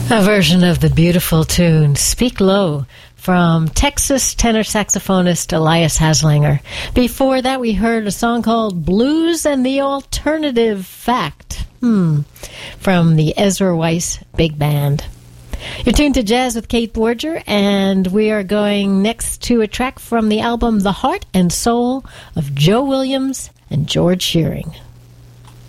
A version of the beautiful tune Speak Low from Texas tenor saxophonist Elias Haslanger. Before that, we heard a song called Blues and the Alternative Fact from the Ezra Weiss Big Band. You're tuned to Jazz with Kate Borger, and we are going next to a track from the album The Heart and Soul of Joe Williams and George Shearing.